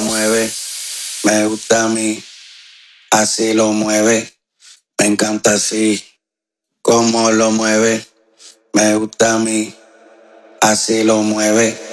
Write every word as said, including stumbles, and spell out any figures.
mueve, me gusta a mí, así lo mueve, me encanta así, como lo mueve, me gusta a mí, así lo mueve.